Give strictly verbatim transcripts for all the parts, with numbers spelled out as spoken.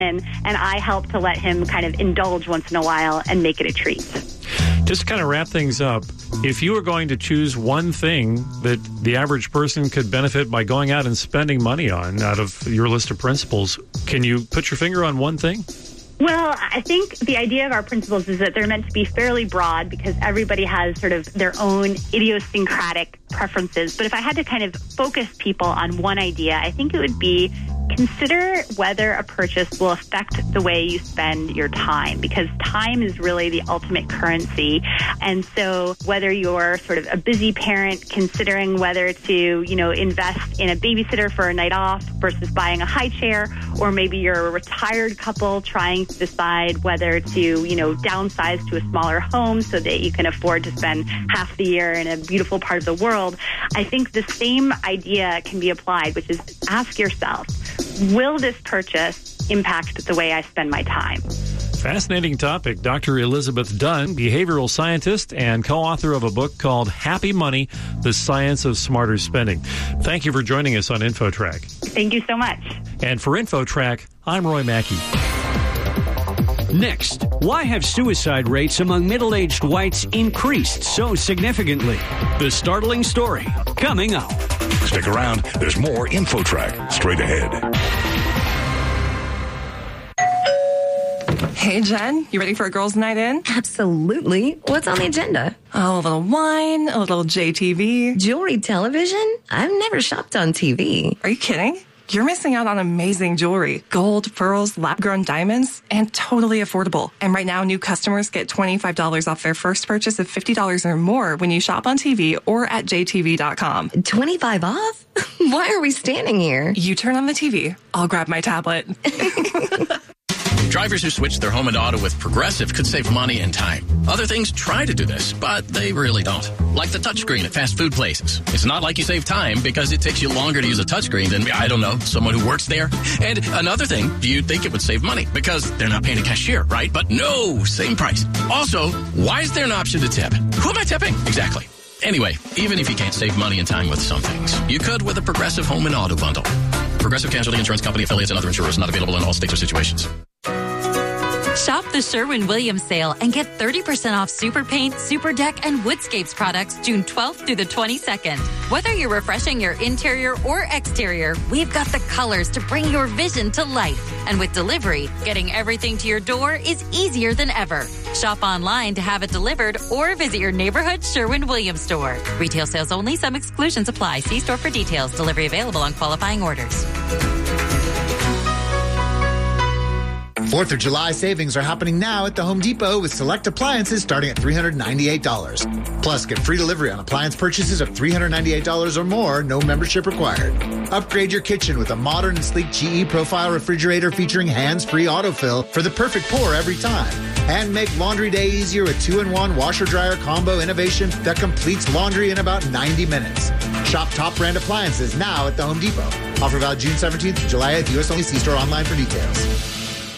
and I help to let him kind of indulge once in a while and make it a treat. Just to kind of wrap things up, if you were going to choose one thing that the average person could benefit by going out and spending money on out of your list of principles, can you put your finger on one thing? Well, I think the idea of our principles is that they're meant to be fairly broad because everybody has sort of their own idiosyncratic preferences. But if I had to kind of focus people on one idea, I think it would be consider whether a purchase will affect the way you spend your time, because time is really the ultimate currency. And so whether you're sort of a busy parent considering whether to, you know, invest in a babysitter for a night off versus buying a high chair, or maybe you're a retired couple trying to decide whether to, you know, downsize to a smaller home so that you can afford to spend half the year in a beautiful part of the world, I think the same idea can be applied, which is ask yourself, will this purchase impact the way I spend my time? Fascinating topic. Doctor Elizabeth Dunn, behavioral scientist and co-author of a book called Happy Money, The Science of Smarter Spending. Thank you for joining us on InfoTrack. Thank you so much. And for InfoTrack, I'm Roy Mackey. Next, why have suicide rates among middle-aged whites increased so significantly? The startling story coming up. Stick around. There's more InfoTrack straight ahead. Hey, Jen, you ready for a girls' night in? Absolutely. What's on the agenda? Oh, a little wine, a little J T V. Jewelry television? I've never shopped on T V. Are you kidding? You're missing out on amazing jewelry. Gold, pearls, lab-grown diamonds, and totally affordable. And right now, new customers get twenty-five dollars off their first purchase of fifty dollars or more when you shop on T V or at J T V dot com. twenty-five off? Why are we standing here? You turn on the T V. I'll grab my tablet. Drivers who switch their home and auto with Progressive could save money and time. Other things try to do this, but they really don't. Like the touchscreen at fast food places. It's not like you save time because it takes you longer to use a touchscreen than, I don't know, someone who works there. And another thing, you'd think it would save money because they're not paying a cashier, right? But no, same price. Also, why is there an option to tip? Who am I tipping? Exactly. Anyway, even if you can't save money and time with some things, you could with a Progressive home and auto bundle. Progressive Casualty Insurance Company, affiliates, and other insurers not available in all states or situations. Shop the Sherwin-Williams sale and get thirty percent off Super Paint, Super Deck, and Woodscapes products June twelfth through the twenty-second. Whether you're refreshing your interior or exterior, we've got the colors to bring your vision to life. And with delivery, getting everything to your door is easier than ever. Shop online to have it delivered or visit your neighborhood Sherwin-Williams store. Retail sales only. Some exclusions apply. See store for details. Delivery available on qualifying orders. fourth of July savings are happening now at the Home Depot with select appliances starting at three hundred ninety-eight dollars. Plus, get free delivery on appliance purchases of three hundred ninety-eight dollars or more, no membership required. Upgrade your kitchen with a modern and sleek G E Profile refrigerator featuring hands-free autofill for the perfect pour every time. And make laundry day easier with two-in-one washer-dryer combo innovation that completes laundry in about ninety minutes. Shop top brand appliances now at the Home Depot. Offer valid June seventeenth to July eighth. U S only. See store online for details.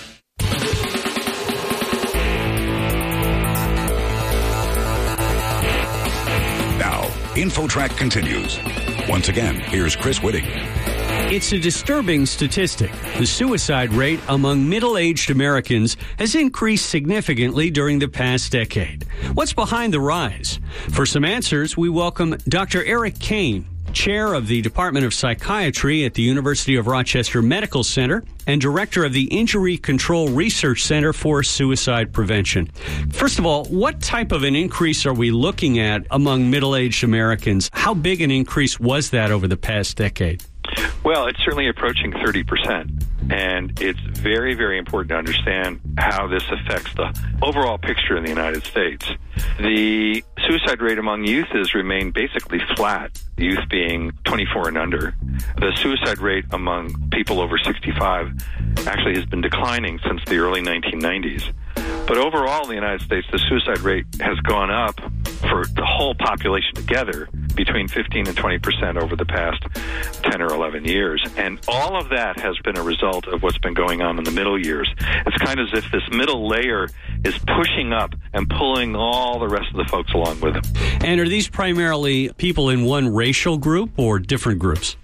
InfoTrack continues. Once again, here's Chris Whitting. It's a disturbing statistic. The suicide rate among middle-aged Americans has increased significantly during the past decade. What's behind the rise? For some answers, we welcome Doctor Eric Kane, Chair of the Department of Psychiatry at the University of Rochester Medical Center and Director of the Injury Control Research Center for Suicide Prevention. First of all, what type of an increase are we looking at among middle-aged Americans? How big an increase was that over the past decade? Well, it's certainly approaching thirty percent. And it's very, very important to understand how this affects the overall picture in the United States. The suicide rate among youth has remained basically flat, youth being twenty-four and under. The suicide rate among people over sixty-five actually has been declining since the early nineteen nineties. But overall in the United States, the suicide rate has gone up for the whole population together between fifteen and twenty percent over the past ten or eleven years. And all of that has been a result of what's been going on in the middle years. It's kind of as if this middle layer is pushing up and pulling all the rest of the folks along with it. And are these primarily people in one racial group or different groups?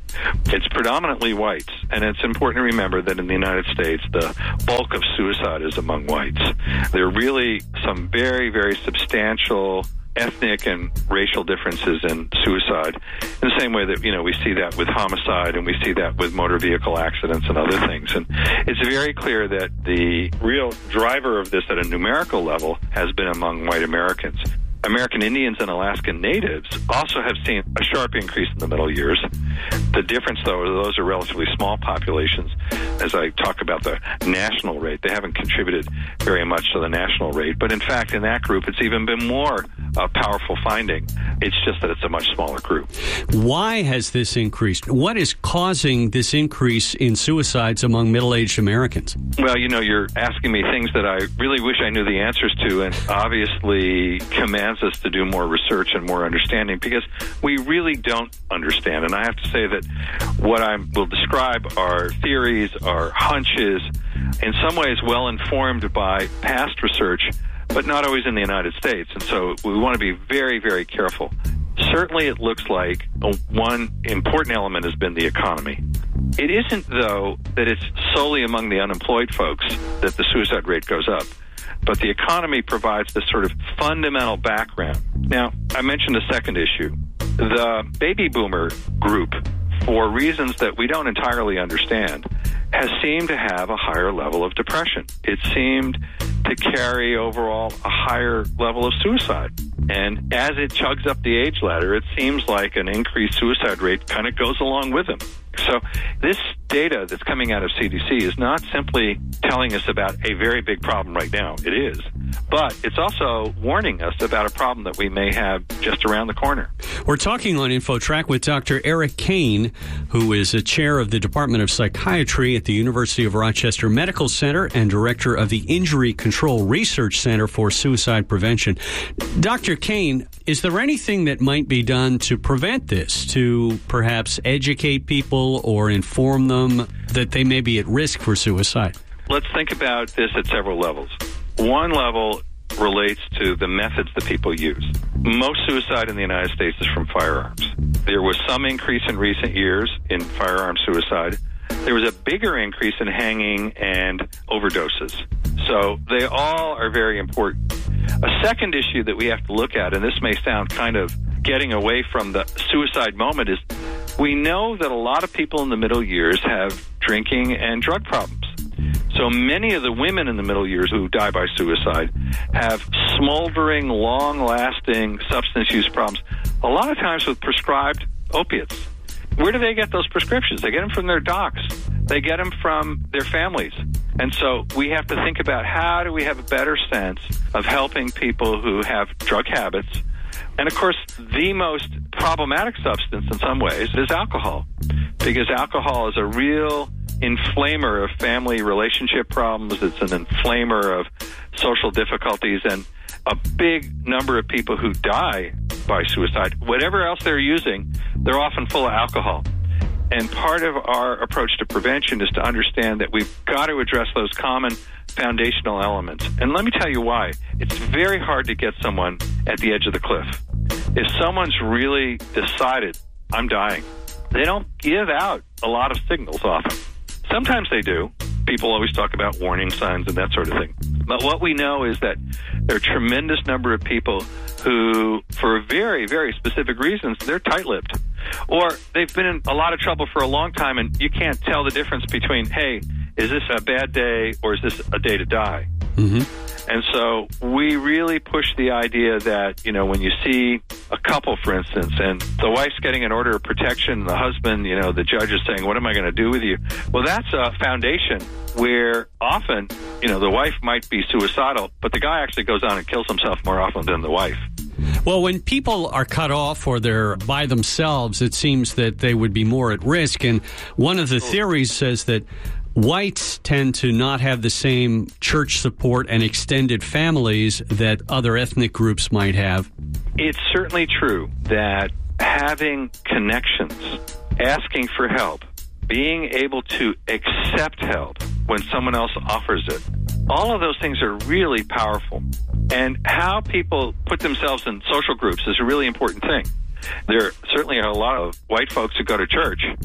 It's predominantly whites, and it's important to remember that in the United States, the bulk of suicide is among whites. There are really some very, very substantial ethnic and racial differences in suicide, in the same way that, you know, we see that with homicide and we see that with motor vehicle accidents and other things. And it's very clear that the real driver of this at a numerical level has been among white Americans. American Indians and Alaskan Natives also have seen a sharp increase in the middle years. The difference, though, is those are relatively small populations. As I talk about the national rate, they haven't contributed very much to the national rate. But in fact, in that group, it's even been more a powerful finding. It's just that it's a much smaller group. Why has this increased? What is causing this increase in suicides among middle-aged Americans? Well, you know, you're asking me things that I really wish I knew the answers to, and obviously commands us to do more research and more understanding, because we really don't understand. And I have to say that what I will describe are theories, are hunches, in some ways well informed by past research, but not always in the United States. And so we want to be very, very careful. Certainly it looks like one important element has been the economy. It isn't, though, that it's solely among the unemployed folks that the suicide rate goes up, but the economy provides this sort of fundamental background. Now, I mentioned a second issue. The baby boomer group, for reasons that we don't entirely understand, has seemed to have a higher level of depression. It seemed to carry overall a higher level of suicide. And as it chugs up the age ladder, it seems like an increased suicide rate kind of goes along with them. So this data that's coming out of C D C is not simply telling us about a very big problem right now. It is. But it's also warning us about a problem that we may have just around the corner. We're talking on InfoTrack with Doctor Eric Kane, who is a chair of the Department of Psychiatry at the University of Rochester Medical Center and director of the Injury Control Research Center for Suicide Prevention. Doctor Kane, is there anything that might be done to prevent this, to perhaps educate people or inform them that they may be at risk for suicide? Let's think about this at several levels. One level relates to the methods that people use. Most suicide in the United States is from firearms. There was some increase in recent years in firearm suicide. There was a bigger increase in hanging and overdoses. So they all are very important. A second issue that we have to look at, and this may sound kind of getting away from the suicide moment, is we know that a lot of people in the middle years have drinking and drug problems. So many of the women in the middle years who die by suicide have smoldering, long-lasting substance use problems, a lot of times with prescribed opiates. Where do they get those prescriptions? They get them from their docs. They get them from their families. And so we have to think about how do we have a better sense of helping people who have drug habits. And, of course, the most problematic substance in some ways is alcohol, because alcohol is a real inflamer of family relationship problems. It's an inflamer of social difficulties, and a big number of people who die by suicide, whatever else they're using, they're often full of alcohol. And part of our approach to prevention is to understand that we've got to address those common foundational elements. And let me tell you why. It's very hard to get someone at the edge of the cliff. If someone's really decided, I'm dying, they don't give out a lot of signals often. Sometimes they do. People always talk about warning signs and that sort of thing. But what we know is that there are a tremendous number of people who, for very, very specific reasons, they're tight-lipped. Or they've been in a lot of trouble for a long time, and you can't tell the difference between, hey, is this a bad day or is this a day to die? Mm-hmm. And so we really push the idea that, you know, when you see a couple, for instance, and the wife's getting an order of protection, the husband, you know, the judge is saying, what am I going to do with you? Well, that's a foundation where often, you know, the wife might be suicidal, but the guy actually goes on and kills himself more often than the wife. Well, when people are cut off or they're by themselves, it seems that they would be more at risk. And one of the theories says that whites tend to not have the same church support and extended families that other ethnic groups might have. It's certainly true that having connections, asking for help, being able to accept help when someone else offers it, all of those things are really powerful. And how people put themselves in social groups is a really important thing. There certainly are a lot of white folks who go to church,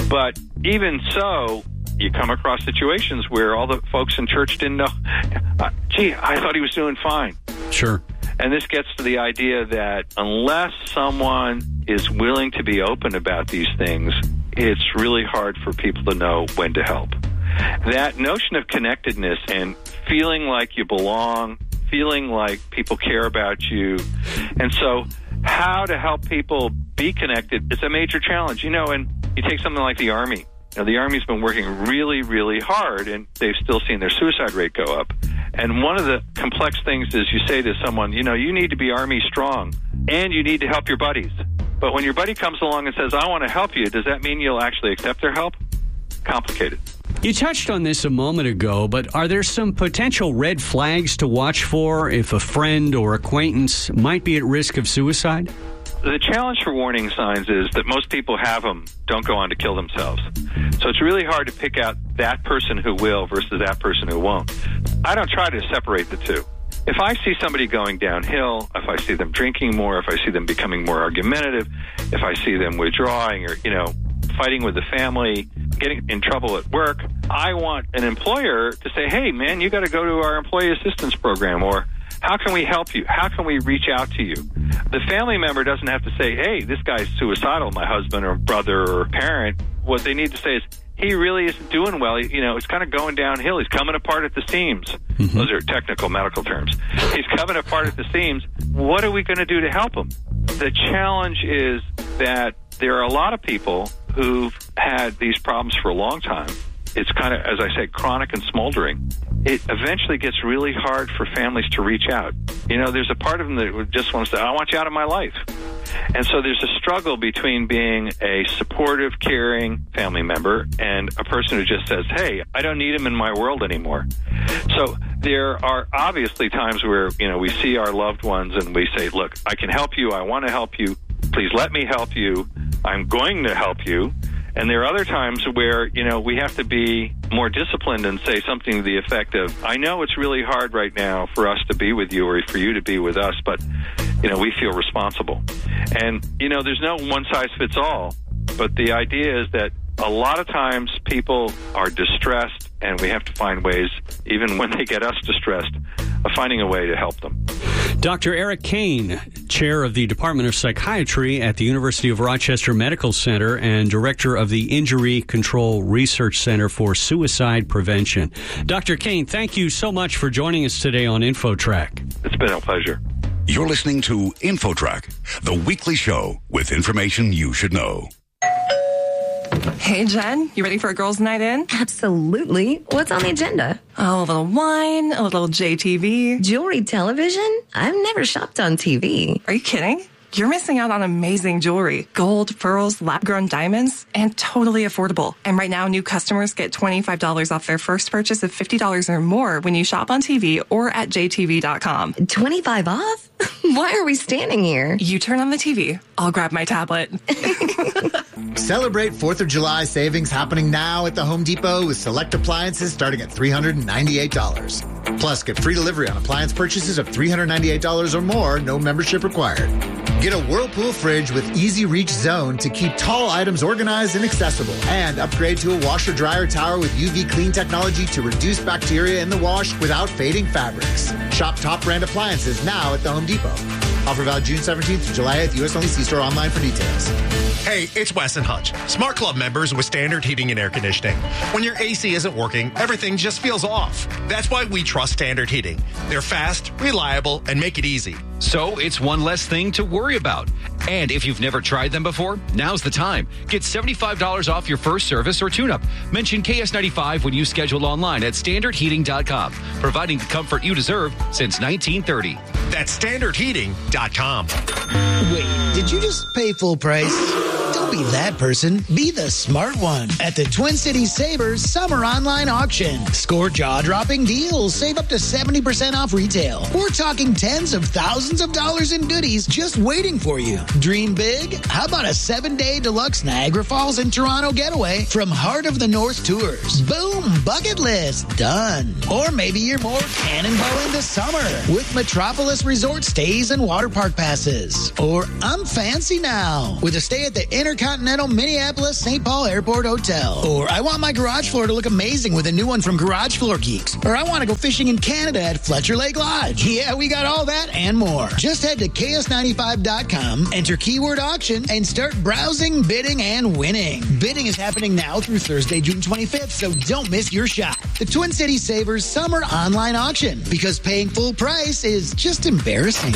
But even so, you come across situations where all the folks in church didn't know, uh, gee, I thought he was doing fine. Sure. And this gets to the idea that unless someone is willing to be open about these things, it's really hard for people to know when to help. That notion of connectedness and feeling like you belong, feeling like people care about you, and so how to help people be connected is a major challenge. You know, and you take something like the Army. You know, the Army's been working really, really hard, and they've still seen their suicide rate go up. And one of the complex things is you say to someone, you know, you need to be Army strong, and you need to help your buddies. But when your buddy comes along and says, I want to help you, does that mean you'll actually accept their help? Complicated. You touched on this a moment ago, but are there some potential red flags to watch for if a friend or acquaintance might be at risk of suicide? The challenge for warning signs is that most people have them, don't go on to kill themselves. So it's really hard to pick out that person who will versus that person who won't. I don't try to separate the two. If I see somebody going downhill, if I see them drinking more, if I see them becoming more argumentative, if I see them withdrawing or, you know, fighting with the family, getting in trouble at work, I want an employer to say, hey, man, you got to go to our employee assistance program, or how can we help you? How can we reach out to you? The family member doesn't have to say, hey, this guy's suicidal, my husband or brother or parent. What they need to say is, he really isn't doing well. You know, it's kind of going downhill. He's coming apart at the seams. Mm-hmm. Those are technical medical terms. He's coming apart at the seams. What are we going to do to help him? The challenge is that there are a lot of people who've had these problems for a long time. It's kind of, as I say, chronic and smoldering. It eventually gets really hard for families to reach out. You know, there's a part of them that just wants to, I want you out of my life. And so there's a struggle between being a supportive, caring family member and a person who just says, hey, I don't need him in my world anymore. So there are obviously times where, you know, we see our loved ones and we say, look, I can help you. I want to help you. Please let me help you. I'm going to help you. And there are other times where, you know, we have to be more disciplined and say something to the effect of, I know it's really hard right now for us to be with you or for you to be with us, but, you know, we feel responsible. And, you know, there's no one size fits all, but the idea is that a lot of times people are distressed and we have to find ways, even when they get us distressed, of finding a way to help them. Doctor Eric Kane, chair of the Department of Psychiatry at the University of Rochester Medical Center and director of the Injury Control Research Center for Suicide Prevention. Doctor Kane, thank you so much for joining us today on InfoTrack. It's been a pleasure. You're listening to InfoTrack, the weekly show with information you should know. Hey, Jen, you ready for a girls' night in? Absolutely. What's on the agenda? Oh, a little wine, a little J T V. Jewelry television? I've never shopped on T V. Are you kidding? You're missing out on amazing jewelry. Gold, pearls, lab-grown diamonds, and totally affordable. And right now, new customers get twenty-five dollars off their first purchase of fifty dollars or more when you shop on T V or at J T V dot com. twenty-five off? Why are we standing here? You turn on the T V. I'll grab my tablet. Celebrate fourth of July savings happening now at the Home Depot with select appliances starting at three hundred ninety-eight dollars. Plus, get free delivery on appliance purchases of three hundred ninety-eight dollars or more, no membership required. Get a Whirlpool fridge with Easy Reach Zone to keep tall items organized and accessible. And upgrade to a washer-dryer tower with U V clean technology to reduce bacteria in the wash without fading fabrics. Shop top brand appliances now at the Home Depot. Offer valid June seventeenth to July eighth. U S only. See store online for details. Hey, it's Wes and Hutch, Smart Club members with Standard Heating and Air Conditioning. When your A C isn't working, everything just feels off. That's why we trust Standard Heating. They're fast, reliable, and make it easy. So it's one less thing to worry about. And if you've never tried them before, now's the time. Get seventy-five dollars off your first service or tune-up. Mention K S ninety-five when you schedule online at standard heating dot com, providing the comfort you deserve since nineteen thirty. That's standard heating dot com. Wait, did you just pay full price? Don't be that person. Be the smart one at the Twin Cities Sabres Summer Online Auction. Score jaw-dropping deals. Save up to seventy percent off retail. We're talking tens of thousands of dollars in goodies just waiting for you. Dream big? How about a seven-day deluxe Niagara Falls and Toronto getaway from Heart of the North Tours? Boom! Bucket list. Done. Or maybe you're more cannonball into summer with Metropolis Resort stays and water park passes. Or I'm fancy now with a stay at the Inter Intercontinental Minneapolis Saint Paul Airport Hotel. Or I want my garage floor to look amazing with a new one from Garage Floor Geeks. Or I want to go fishing in Canada at Fletcher Lake Lodge. Yeah, we got all that and more. Just head to K S ninety-five dot com, enter keyword auction, and start browsing, bidding, and winning. Bidding is happening now through Thursday, June twenty-fifth, so don't miss your shot. The Twin Cities Savers Summer Online Auction, because paying full price is just embarrassing.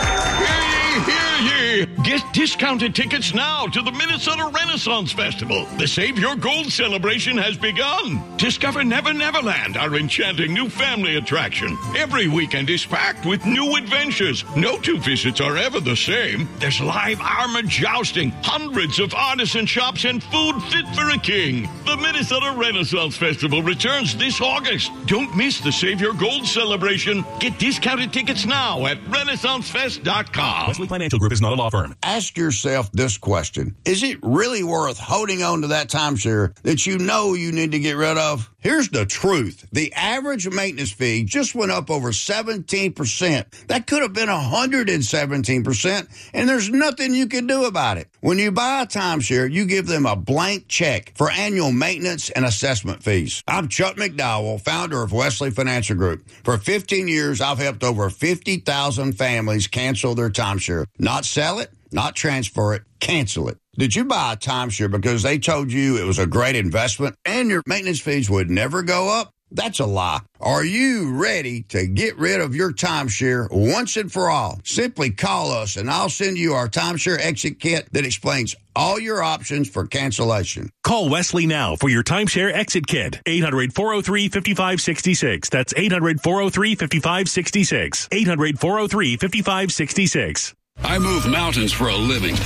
Hear ye! Get discounted tickets now to the Minnesota Renaissance Festival. The Save Your Gold celebration has begun. Discover Never Neverland, our enchanting new family attraction. Every weekend is packed with new adventures. No two visits are ever the same. There's live armored jousting, hundreds of artisan shops, and food fit for a king. The Minnesota Renaissance Festival returns this August. Don't miss the Save Your Gold celebration. Get discounted tickets now at renaissance fest dot com. Wesley Financial Group is not a law firm. Ask yourself this question. Is it really worth holding on to that timeshare that you know you need to get rid of? Here's the truth. The average maintenance fee just went up over seventeen percent. That could have been one hundred seventeen percent, and there's nothing you can do about it. When you buy a timeshare, you give them a blank check for annual maintenance and assessment fees. I'm Chuck McDowell, founder of Wesley Financial Group. For fifteen years, I've helped over fifty thousand families cancel their timeshare. Not sell it, not transfer it, cancel it. Did you buy a timeshare because they told you it was a great investment and your maintenance fees would never go up? That's a lie. Are you ready to get rid of your timeshare once and for all? Simply call us and I'll send you our timeshare exit kit that explains all your options for cancellation. Call Wesley now for your timeshare exit kit. eight hundred, four oh three, five five six six. That's eight hundred, four oh three, five five six six. eight hundred, four oh three, five five six six. I move mountains for a living.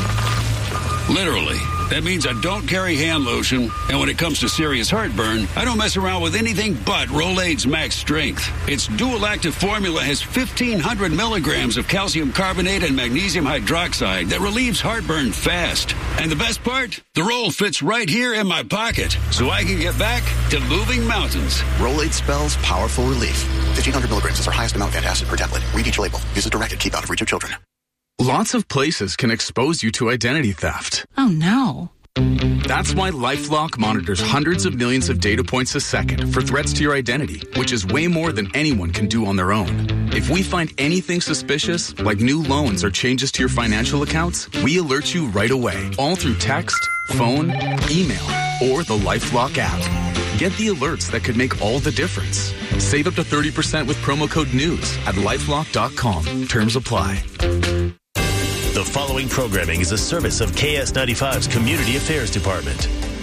Literally. That means I don't carry hand lotion, and when it comes to serious heartburn, I don't mess around with anything but Rolaids Max Strength. Its dual-active formula has fifteen hundred milligrams of calcium carbonate and magnesium hydroxide that relieves heartburn fast. And the best part? The roll fits right here in my pocket, so I can get back to moving mountains. Rolaids spells powerful relief. fifteen hundred milligrams is our highest amount of antacid per tablet. Read each label. Use as directed. Keep out of reach of children. Lots of places can expose you to identity theft. Oh, no. That's why LifeLock monitors hundreds of millions of data points a second for threats to your identity, which is way more than anyone can do on their own. If we find anything suspicious, like new loans or changes to your financial accounts, we alert you right away, all through text, phone, email, or the LifeLock app. Get the alerts that could make all the difference. Save up to thirty percent with promo code NEWS at lifelock dot com. Terms apply. The following programming is a service of K S ninety-five's Community Affairs Department.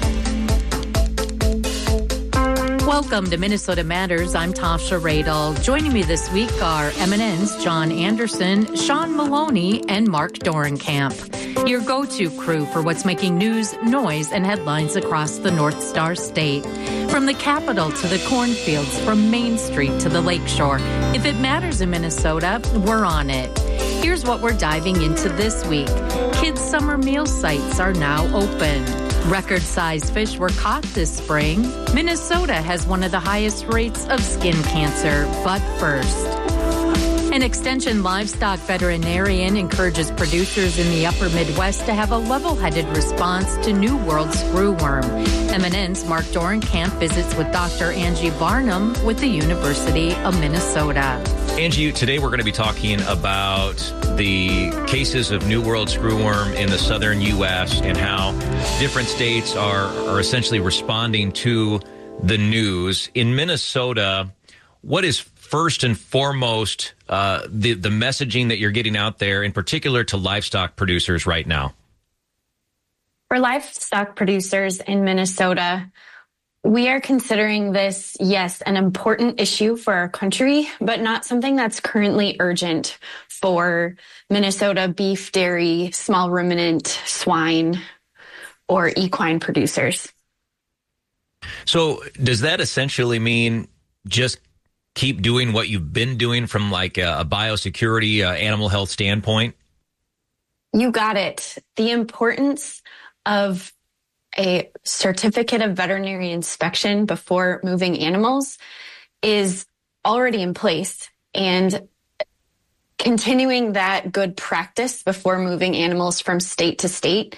Welcome to Minnesota Matters. I'm Tasha Radel. Joining me this week are M N N's John Anderson, Sean Maloney, and Mark Dorenkamp. Your go-to crew for what's making news, noise, and headlines across the North Star State. From the Capitol to the cornfields, from Main Street to the Lakeshore. If it matters in Minnesota, we're on it. Here's what we're diving into this week. Kids' summer meal sites are now open. Record-sized fish were caught this spring. Minnesota has one of the highest rates of skin cancer. But first, an Extension livestock veterinarian encourages producers in the upper Midwest to have a level-headed response to New World screwworm. M N N's Mark Dorenkamp visits with Doctor Angie Barnum with the University of Minnesota. Angie, today we're going to be talking about the cases of New World screwworm in the southern U S and how different states are, are essentially responding to the news. In Minnesota, what is first and foremost uh, the, the messaging that you're getting out there, in particular to livestock producers right now? For livestock producers in Minnesota, we are considering this, yes, an important issue for our country, but not something that's currently urgent for Minnesota beef, dairy, small ruminant, swine, or equine producers. So does that essentially mean just keep doing what you've been doing from like a, a biosecurity, uh, animal health standpoint? You got it. The importance of a certificate of veterinary inspection before moving animals is already in place, and continuing that good practice before moving animals from state to state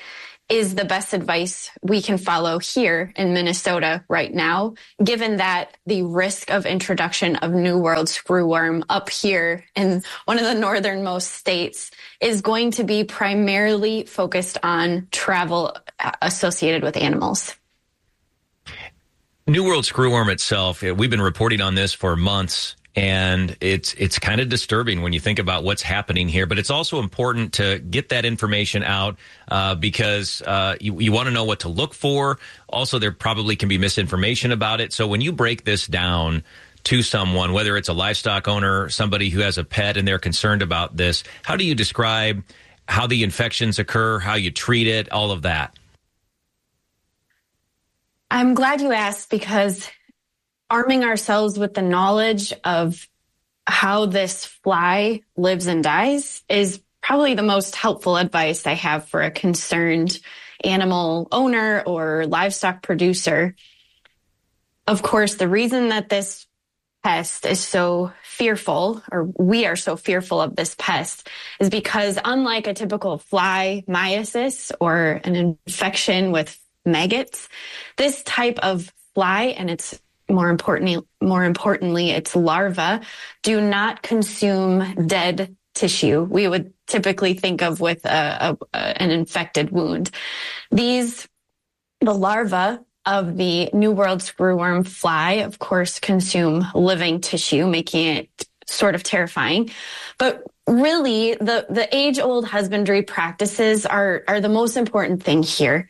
is the best advice we can follow here in Minnesota right now, given that the risk of introduction of New World screwworm up here in one of the northernmost states is going to be primarily focused on travel associated with animals. New World screwworm itself, we've been reporting on this for months, and it's it's kind of disturbing when you think about what's happening here. But it's also important to get that information out uh, because uh, you, you want to know what to look for. Also, there probably can be misinformation about it. So when you break this down to someone, whether it's a livestock owner, somebody who has a pet and they're concerned about this, how do you describe how the infections occur, how you treat it, all of that? I'm glad you asked, because arming ourselves with the knowledge of how this fly lives and dies is probably the most helpful advice I have for a concerned animal owner or livestock producer. Of course, the reason that this pest is so fearful, or we are so fearful of this pest, is because unlike a typical fly myiasis or an infection with maggots, this type of fly, and it's more importantly, more importantly, its larvae, do not consume dead tissue we would typically think of with a, a, an infected wound. These, the larvae of the New World screwworm fly, of course, consume living tissue, making it sort of terrifying. But really, the, the age-old husbandry practices are, are the most important thing here.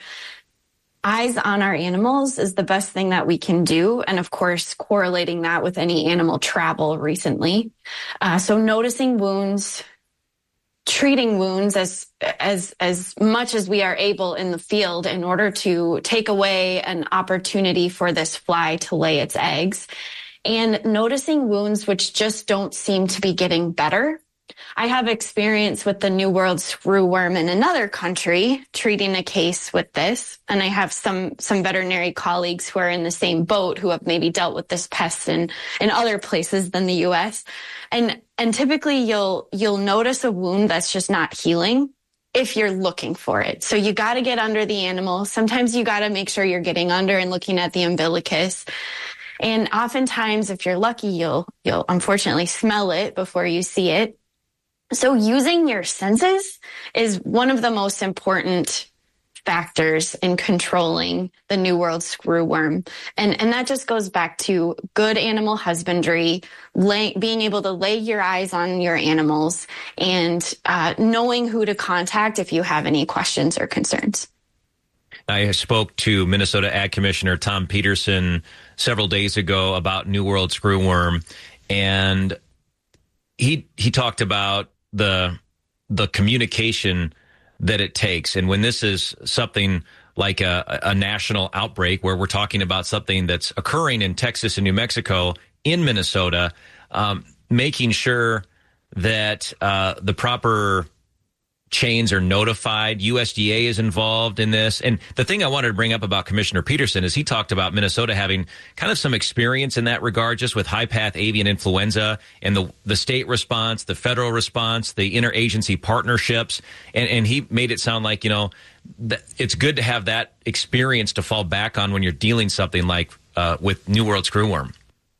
Eyes on our animals is the best thing that we can do. And of course, correlating that with any animal travel recently. Uh, so noticing wounds, treating wounds as, as, as much as we are able in the field in order to take away an opportunity for this fly to lay its eggs, and noticing wounds which just don't seem to be getting better. I have experience with the New World screwworm in another country, treating a case with this. And I have some, some veterinary colleagues who are in the same boat who have maybe dealt with this pest in, in other places than the U S. And, and typically you'll, you'll notice a wound that's just not healing if you're looking for it. So you got to get under the animal. Sometimes you got to make sure you're getting under and looking at the umbilicus. And oftentimes, if you're lucky, you'll, you'll unfortunately smell it before you see it. So using your senses is one of the most important factors in controlling the New World screwworm. And, and that just goes back to good animal husbandry, lay, being able to lay your eyes on your animals, and uh, knowing who to contact if you have any questions or concerns. I spoke to Minnesota Ag Commissioner Tom Peterson several days ago about New World screwworm, and he he talked about the the communication that it takes. And when this is something like a, a national outbreak, where we're talking about something that's occurring in Texas and New Mexico, in Minnesota, um, making sure that uh, the proper chains are notified. U S D A is involved in this. And the thing I wanted to bring up about Commissioner Peterson is he talked about Minnesota having kind of some experience in that regard, just with high-path avian influenza and the the state response, the federal response, the interagency partnerships. And, and he made it sound like, you know, that it's good to have that experience to fall back on when you're dealing something like uh, with New World screwworm.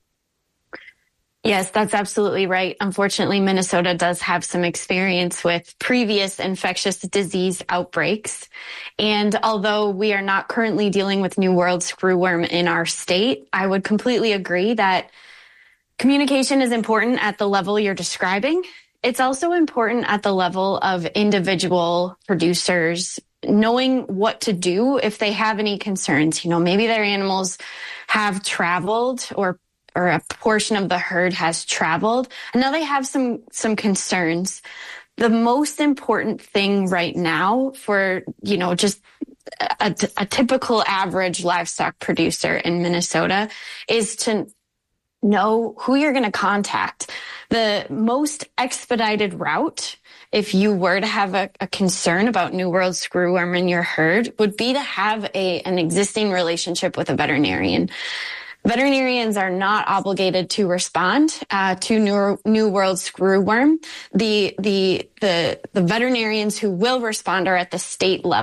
Yes, that's absolutely right. Unfortunately, Minnesota does have some experience with previous infectious disease outbreaks. And although we are not currently dealing with New World screwworm in our state, I would completely agree that communication is important at the level you're describing. It's also important at the level of individual producers, knowing what to do if they have any concerns. You know, maybe their animals have traveled, or or a portion of the herd has traveled, and now they have some, some concerns. The most important thing right now for, you know, just a, a typical average livestock producer in Minnesota is to know who you're going to contact. The most expedited route, if you were to have a, a concern about New World screwworm in your herd, would be to have a, an existing relationship with a veterinarian. Veterinarians are not obligated to respond uh, to New, New World screwworm. The, the, the, the veterinarians who will respond are at the state level.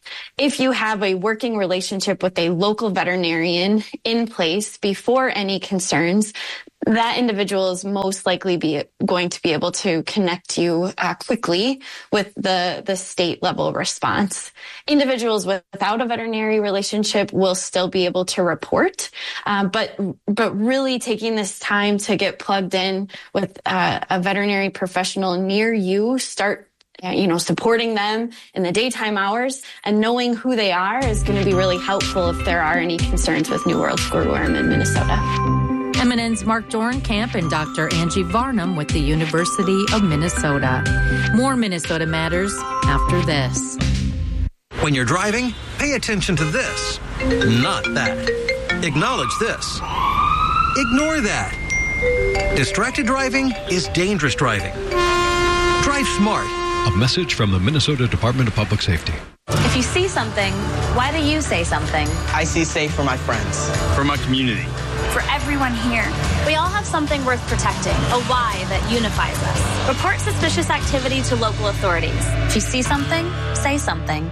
If you have a working relationship with a local veterinarian in place before any concerns, that individual is most likely be going to be able to connect you uh, quickly with the, the state level response. Individuals without a veterinary relationship will still be able to report, um, but but really taking this time to get plugged in with uh, a veterinary professional near you, start you know, supporting them in the daytime hours and knowing who they are is going to be really helpful if there are any concerns with New World screwworm in Minnesota. M N N's Mark Dorenkamp and Doctor Angie Varnum with the University of Minnesota. More Minnesota Matters after this. When you're driving, pay attention to this, not that. Acknowledge this. Ignore that. Distracted driving is dangerous driving. Drive smart. A message from the Minnesota Department of Public Safety. If you see something, why do you say something? I see safe for my friends. For my community. For everyone here. We all have something worth protecting, a why that unifies us. Report suspicious activity to local authorities. If you see something, say something.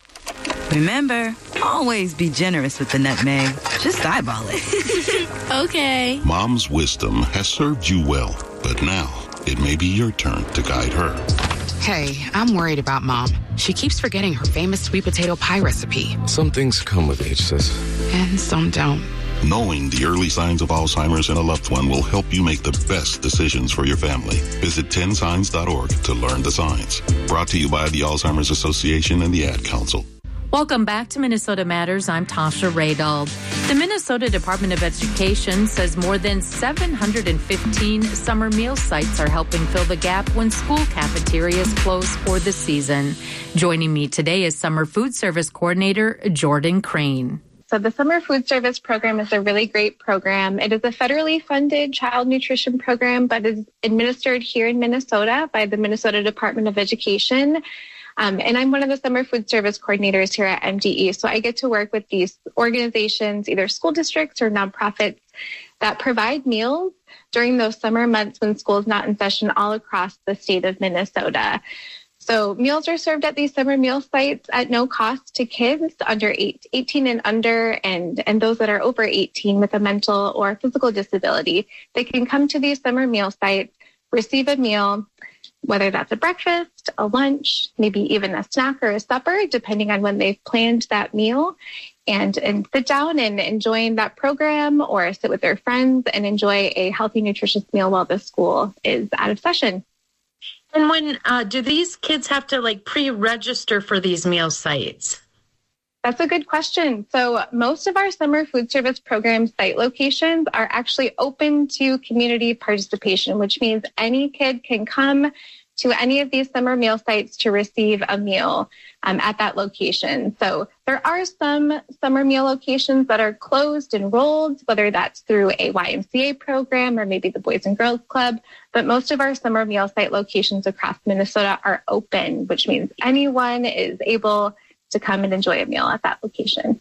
Remember, always be generous with the nutmeg. Just eyeball it. Okay. Mom's wisdom has served you well, but now it may be your turn to guide her. Hey, I'm worried about Mom. She keeps forgetting her famous sweet potato pie recipe. Some things come with age, sis. And some don't. Knowing the early signs of Alzheimer's in a loved one will help you make the best decisions for your family. Visit ten signs dot org to learn the signs. Brought to you by the Alzheimer's Association and the Ad Council. Welcome back to Minnesota Matters. I'm Tasha Radald. The Minnesota Department of Education says more than seven hundred fifteen summer meal sites are helping fill the gap when school cafeterias close for the season. Joining me today is Summer Food Service Coordinator Jordan Crane. So the Summer Food Service Program is a really great program. It is a federally funded child nutrition program, but is administered here in Minnesota by the Minnesota Department of Education. Um, and I'm one of the summer food service coordinators here at M D E. So I get to work with these organizations, either school districts or nonprofits, that provide meals during those summer months when school is not in session all across the state of Minnesota. So meals are served at these summer meal sites at no cost to kids under eight, eighteen and under, and, and those that are over eighteen with a mental or physical disability. They can come to these summer meal sites, receive a meal, whether that's a breakfast, a lunch, maybe even a snack or a supper, depending on when they've planned that meal, and, and sit down and enjoy that program or sit with their friends and enjoy a healthy, nutritious meal while the school is out of session. And when uh, do these kids have to like pre-register for these meal sites? That's a good question. So most of our summer food service program site locations are actually open to community participation, which means any kid can come to any of these summer meal sites to receive a meal um, at that location. So there are some summer meal locations that are closed, enrolled, whether that's through a Y M C A program or maybe the Boys and Girls Club. But most of our summer meal site locations across Minnesota are open, which means anyone is able to come and enjoy a meal at that location.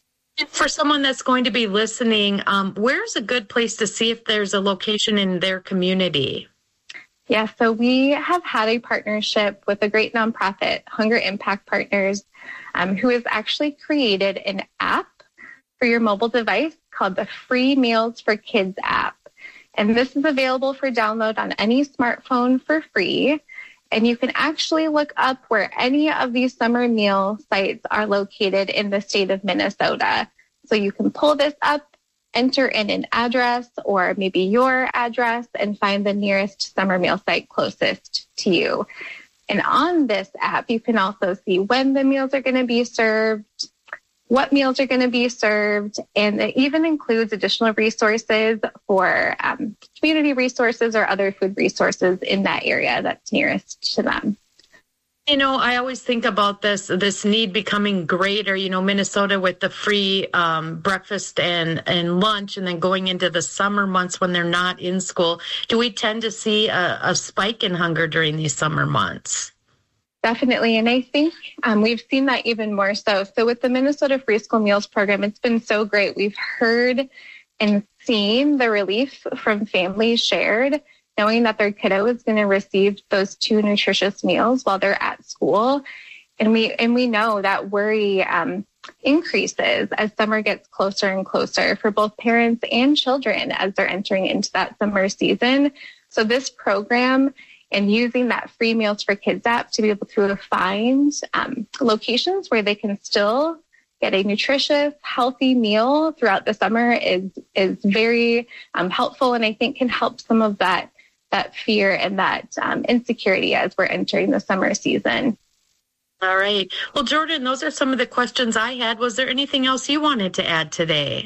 For someone that's going to be listening, um, where's a good place to see if there's a location in their community? Yeah, so we have had a partnership with a great nonprofit, Hunger Impact Partners, um, who has actually created an app for your mobile device called the Free Meals for Kids app. And this is available for download on any smartphone for free. And you can actually look up where any of these summer meal sites are located in the state of Minnesota. So you can pull this up, enter in an address or maybe your address and find the nearest summer meal site closest to you. And on this app, you can also see when the meals are going to be served, what meals are going to be served, and it even includes additional resources for um, community resources or other food resources in that area that's nearest to them. You know, I always think about this, this need becoming greater, you know, Minnesota with the free um, breakfast and, and lunch, and then going into the summer months when they're not in school. Do we tend to see a, a spike in hunger during these summer months? Definitely. And I think um, we've seen that even more so. So with the Minnesota Free School Meals Program, it's been so great. We've heard and seen the relief from families shared, knowing that their kiddo is going to receive those two nutritious meals while they're at school. And we and we know that worry um, increases as summer gets closer and closer for both parents and children as they're entering into that summer season. So this program and using that free Meals for Kids app to be able to find um, locations where they can still get a nutritious, healthy meal throughout the summer is is very um, helpful, and I think can help some of that that fear and that um, insecurity as we're entering the summer season. All right. Well, Jordan, those are some of the questions I had. Was there anything else you wanted to add today?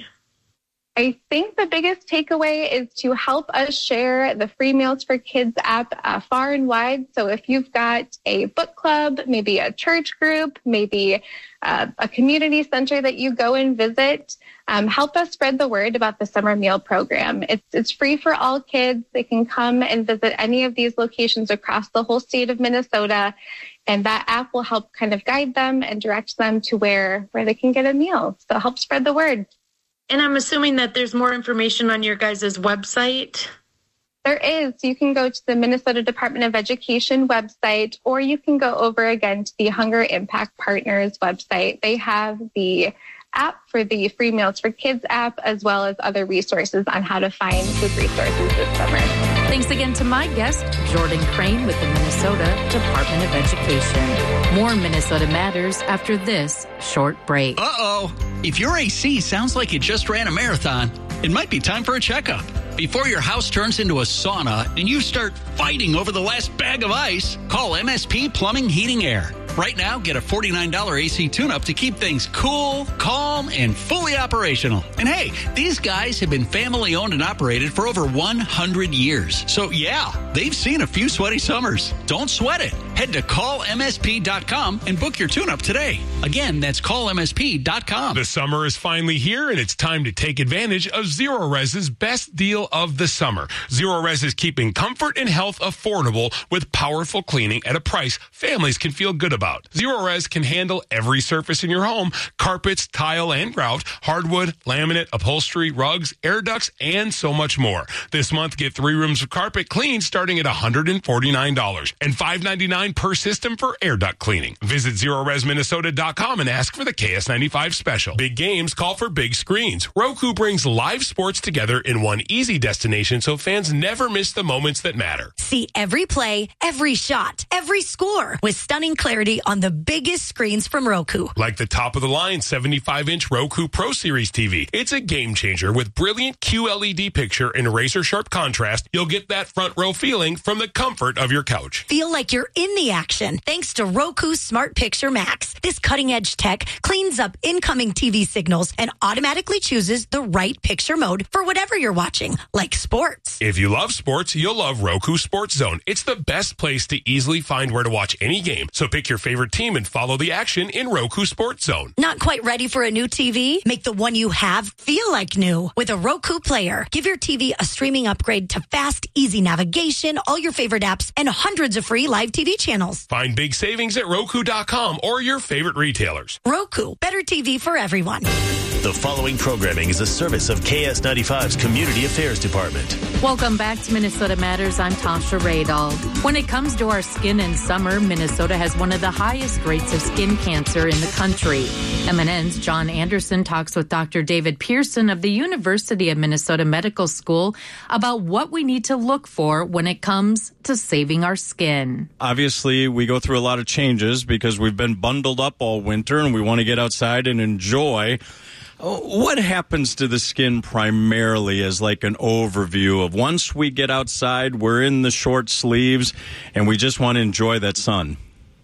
I think the biggest takeaway is to help us share the free Meals for Kids app uh, far and wide. So if you've got a book club, maybe a church group, maybe uh, a community center that you go and visit, um, help us spread the word about the summer meal program. It's it's free for all kids. They can come and visit any of these locations across the whole state of Minnesota. And that app will help kind of guide them and direct them to where, where they can get a meal. So help spread the word. And I'm assuming that there's more information on your guys' website? There is. You can go to the Minnesota Department of Education website, or you can go over again to the Hunger Impact Partners website. They have the app for the Free Meals for Kids app, as well as other resources on how to find food resources this summer. Thanks again to my guest, Jordan Crane with the Minnesota Department of Education. More Minnesota Matters after this short break. Uh-oh. If your A C sounds like it just ran a marathon, it might be time for a checkup. Before your house turns into a sauna and you start fighting over the last bag of ice, call M S P Plumbing, Heating, Air. Right now, get a forty-nine dollars A C tune-up to keep things cool, calm, and fully operational. And hey, these guys have been family-owned and operated for over one hundred years. So yeah, they've seen a few sweaty summers. Don't sweat it. Head to call M S P dot com and book your tune-up today. Again, that's call M S P dot com. The summer is finally here, and it's time to take advantage of Zero-Rez's best deal of the summer. Zero-Rez is keeping comfort and health affordable with powerful cleaning at a price families can feel good about. Zero-Rez can handle every surface in your home: carpets, tile, and grout, hardwood, laminate, upholstery, rugs, air ducts, and so much more. This month, get three rooms of carpet cleaned starting at one hundred forty-nine dollars and five ninety-nine per system for air duct cleaning. Visit Zero Res Minnesota dot com and ask for the K S ninety-five special. Big games call for big screens. Roku brings live sports together in one easy destination so fans never miss the moments that matter. See every play, every shot, every score with stunning clarity on the biggest screens from Roku. Like the top-of-the-line seventy-five inch Roku Pro Series T V. It's a game changer with brilliant Q L E D picture and razor-sharp contrast. You'll get that front row feeling from the comfort of your couch. Feel like you're in the action thanks to Roku Smart Picture Max. This cutting-edge tech cleans up incoming T V signals and automatically chooses the right picture mode for whatever you're watching, like sports. If you love sports, you'll love Roku Sports Zone. It's the best place to easily find where to watch any game. So pick your favorite team and follow the action in Roku Sports Zone. Not quite ready for a new T V? Make the one you have feel like new with a Roku Player. Give your T V a streaming upgrade to fast, easy navigation, all your favorite apps, and hundreds of free live T V channels. Find big savings at Roku dot com or your favorite retailers. Roku, better T V for everyone. The following programming is a service of K S ninety-five's Community Affairs Department. Welcome back to Minnesota Matters. I'm Tasha Radald. When it comes to our skin in summer, Minnesota has one of the highest rates of skin cancer in the country. M N N's John Anderson talks with Doctor David Pearson of the University of Minnesota Medical School about what we need to look for when it comes to saving our skin. Obviously, we go through a lot of changes because we've been bundled up all winter and we want to get outside and enjoy. What happens to the skin primarily as like an overview of once we get outside, we're in the short sleeves and we just want to enjoy that sun?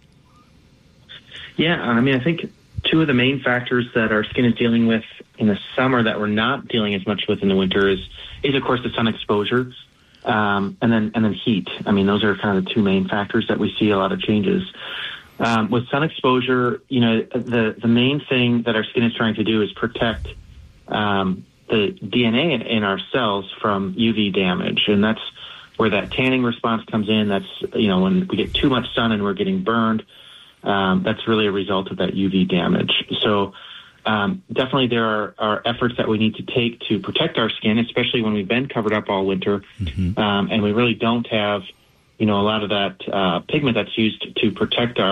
Yeah, I mean, I think two of the main factors that our skin is dealing with in the summer that we're not dealing as much with in the winter is, is of course, the sun exposure, um, and then and then heat. I mean, those are kind of the two main factors that we see a lot of changes. Um, with sun exposure, you know, the, the main thing that our skin is trying to do is protect um, the D N A in, in our cells from U V damage. And that's where that tanning response comes in. That's, you know, when we get too much sun and we're getting burned, um, that's really a result of that U V damage. So um, definitely there are, are efforts that we need to take to protect our skin, especially when we've been covered up all winter, mm-hmm. um, and we really don't have you know, a lot of that uh, pigment that's used to protect our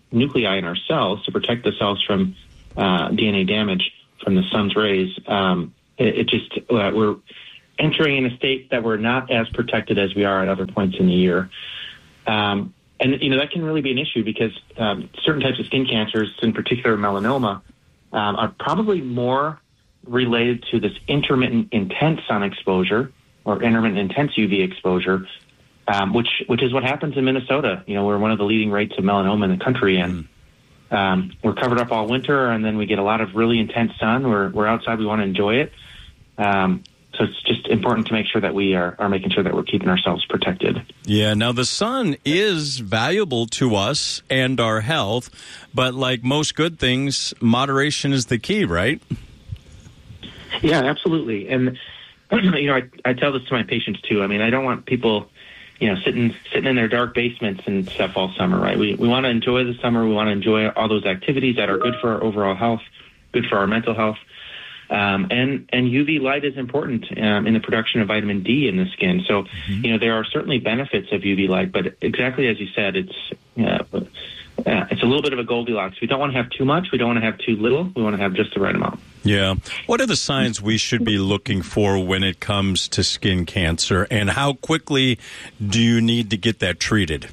nuclei in our cells to protect the cells from uh, D N A damage from the sun's rays, um, it, it just uh, we're entering in a state that we're not as protected as we are at other points in the year. Um, and, you know, that can really be an issue because um, certain types of skin cancers, in particular melanoma, um, are probably more related to this intermittent intense sun exposure or intermittent intense U V exposure, um, which which is what happens in Minnesota. You know, we're one of the leading rates of melanoma in the country, and um, we're covered up all winter, and then we get a lot of really intense sun. We're, we're outside. We want to enjoy it. Um, so it's just important to make sure that we are, are making sure that we're keeping ourselves protected. Yeah, now the sun is valuable to us and our health, but like most good things, moderation is the key, right? Yeah, absolutely. And, you know, I, I tell this to my patients, too. I mean, I don't want people, you know, sitting sitting in their dark basements and stuff all summer, right? We, we want to enjoy the summer. We want to enjoy all those activities that are good for our overall health, good for our mental health. Um, and, and U V light is important um, in the production of vitamin D in the skin. So, mm-hmm. you know, there are certainly benefits of U V light, but exactly as you said, it's uh, uh, it's a little bit of a Goldilocks. We don't want to have too much. We don't want to have too little. We want to have just the right amount. Yeah. What are the signs we should be looking for when it comes to skin cancer, and how quickly do you need to get that treated?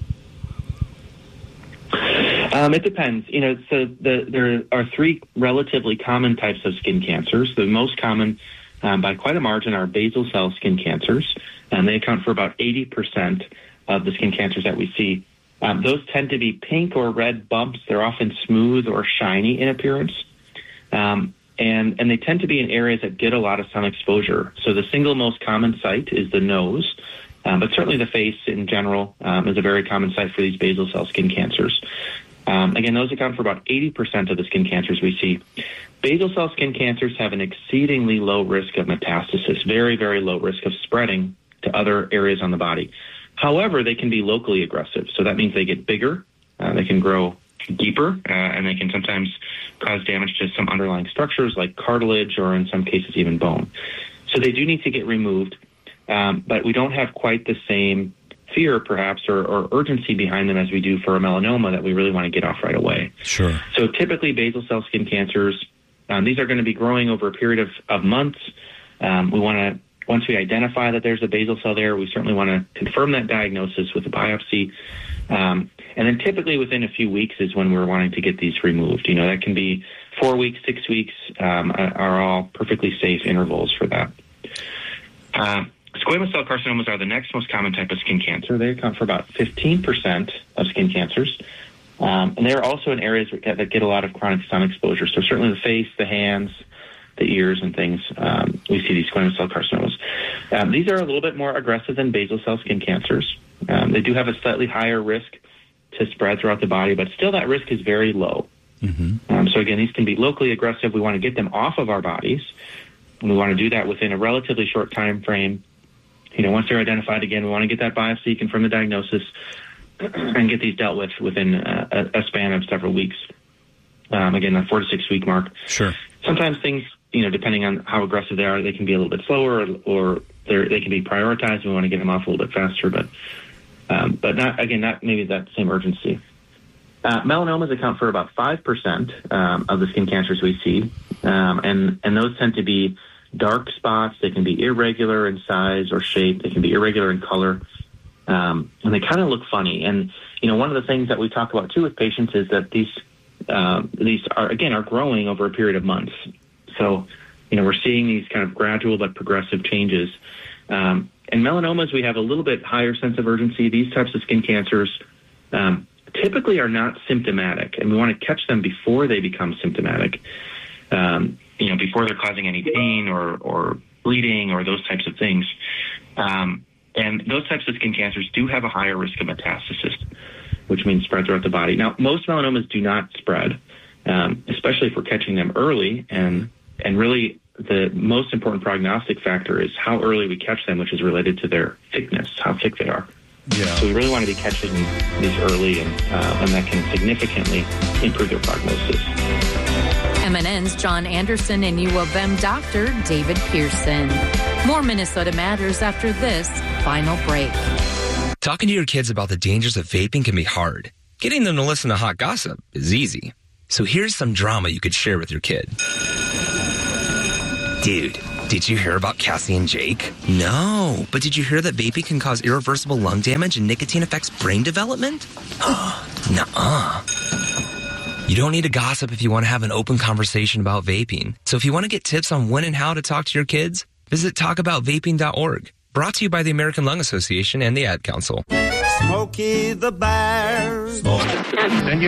Um, it depends. You know, so the, there are three relatively common types of skin cancers. The most common, um, by quite a margin, are basal cell skin cancers, and they account for about eighty percent of the skin cancers that we see. Um, those tend to be pink or red bumps. They're often smooth or shiny in appearance, um, and and they tend to be in areas that get a lot of sun exposure. So the single most common site is the nose, um, but certainly the face in general um, is a very common site for these basal cell skin cancers. Um, again, those account for about eighty percent of the skin cancers we see. Basal cell skin cancers have an exceedingly low risk of metastasis, very, very low risk of spreading to other areas on the body. However, they can be locally aggressive, so that means they get bigger, uh, they can grow deeper, uh, and they can sometimes cause damage to some underlying structures like cartilage or in some cases even bone. So they do need to get removed, um, but we don't have quite the same fear perhaps or, or urgency behind them as we do for a melanoma that we really want to get off right away. Sure. So typically basal cell skin cancers, um, these are going to be growing over a period of, of months. Um, we want to, once we identify that there's a basal cell there, we certainly want to confirm that diagnosis with a biopsy. Um, and then typically within a few weeks is when we're wanting to get these removed. You know, that can be four weeks, six weeks um, are all perfectly safe intervals for that. Uh, Squamous cell carcinomas are the next most common type of skin cancer. They account for about fifteen percent of skin cancers. Um, and they're also in areas that get a lot of chronic sun exposure. So certainly the face, the hands, the ears and things, um, we see these squamous cell carcinomas. Um, these are a little bit more aggressive than basal cell skin cancers. Um, they do have a slightly higher risk to spread throughout the body, but still that risk is very low. Mm-hmm. Um, so again, these can be locally aggressive. We want to get them off of our bodies, and we want to do that within a relatively short time frame. You know, once they're identified again, we want to get that biopsy, confirm the diagnosis, and get these dealt with within a, a span of several weeks. Um, again, that four to six week mark. Sure. Sometimes things, you know, depending on how aggressive they are, they can be a little bit slower, or, or they can be prioritized. We want to get them off a little bit faster, but um, but not again, not maybe that same urgency. Uh, melanomas account for about five percent um, of the skin cancers we see, um, and and those tend to be dark spots. They can be irregular in size or shape. They can be irregular in color. Um, and they kind of look funny. And, you know, one of the things that we talk about, too, with patients is that these, uh, these are, again, are growing over a period of months. So, you know, we're seeing these kind of gradual but progressive changes. Um, and melanomas, we have a little bit higher sense of urgency. These types of skin cancers um, typically are not symptomatic, and we want to catch them before they become symptomatic. Um you know, before they're causing any pain or, or bleeding or those types of things. Um, and those types of skin cancers do have a higher risk of metastasis, which means spread throughout the body. Now, most melanomas do not spread, um, especially if we're catching them early. And, and really, the most important prognostic factor is how early we catch them, which is related to their thickness, how thick they are. Yeah. So we really want to be catching these early, and, uh, and that can significantly improve their prognosis. M N N's John Anderson and U of M Doctor David Pearson. More Minnesota Matters after this final break. Talking to your kids about the dangers of vaping can be hard. Getting them to listen to hot gossip is easy. So here's some drama you could share with your kid. Dude, did you hear about Cassie and Jake? No, but did you hear that vaping can cause irreversible lung damage and nicotine affects brain development? Nuh-uh. You don't need to gossip if you want to have an open conversation about vaping. So if you want to get tips on when and how to talk to your kids, visit talk about vaping dot org. Brought to you by the American Lung Association and the Ad Council. Smokey the Bear. Then you